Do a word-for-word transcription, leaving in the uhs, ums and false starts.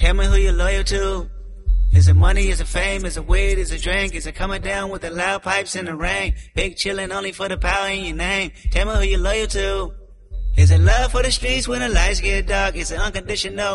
Tell me who you're loyal to. Is it money, is it fame, is it weed, is it drink, is it coming down with the loud pipes in the rain? Big chillin' only for the power in your name. Tell me who you're loyal to. Is it love for the streets when the lights get dark? Is it unconditional